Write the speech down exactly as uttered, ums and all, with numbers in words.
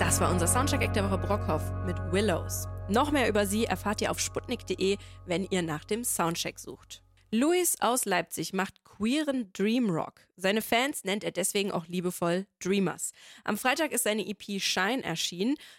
Das war unser Soundcheck-Act der Woche Brockhoff mit Willows. Noch mehr über sie erfahrt ihr auf sputnik punkt de, wenn ihr nach dem Soundcheck sucht. Luis aus Leipzig macht queeren Dreamrock. Seine Fans nennt er deswegen auch liebevoll Dreamers. Am Freitag ist seine E P Shine erschienen.